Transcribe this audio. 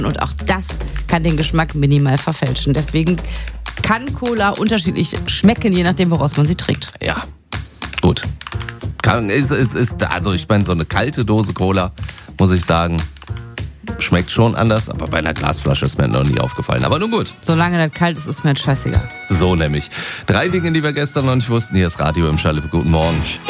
Und auch das kann den Geschmack minimal verfälschen. Deswegen kann Cola unterschiedlich schmecken, je nachdem, woraus man sie trinkt. Ja, gut. Also ich meine, so eine kalte Dose Cola, muss ich sagen, schmeckt schon anders, aber bei einer Glasflasche ist mir noch nie aufgefallen. Aber nun gut. Solange das kalt ist, ist mir das scheißegal. So nämlich. 3 Dinge, die wir gestern noch nicht wussten. Hier ist Radio im Schallef. Guten Morgen.